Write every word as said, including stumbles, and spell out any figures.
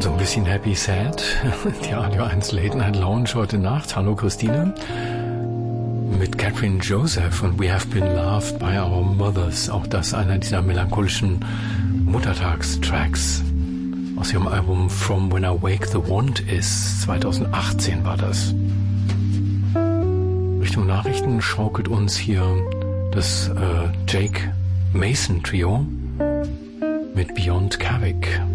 So ein bisschen Happy Sad. Die Radio eins Late Night Lounge heute Nacht. Hallo Christine. Mit Catherine Joseph und We Have Been Loved by Our Mothers. Auch das einer dieser melancholischen Muttertagstracks aus ihrem Album From When I Wake the Wand Is. zwanzig achtzehn war das. Richtung Nachrichten schaukelt uns hier das äh, Jake Mason Trio mit Beyond Kavik.